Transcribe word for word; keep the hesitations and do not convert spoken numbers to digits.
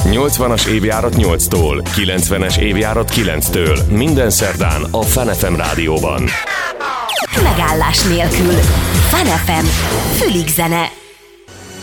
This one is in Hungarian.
nyolcvanas évjárat nyolctól, kilencvenes évjárat kilenctől. Minden szerdán a Fun ef em rádióban. Megállás nélkül. Fun ef em. Fülig zene.